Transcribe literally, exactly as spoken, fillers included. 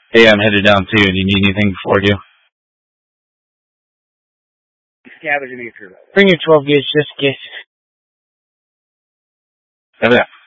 Hey, I'm headed down too. Do you need anything before you? Yeah, there's an answer. Bring your twelve gauge just in case. Yeah.